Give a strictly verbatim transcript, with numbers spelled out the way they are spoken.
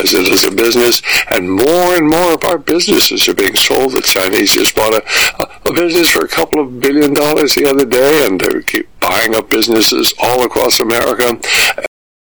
recognize it as a business, and more and more of our businesses are being sold. The Chinese just bought a, a business for a couple of billion dollars the other day, and they keep buying up businesses all across America.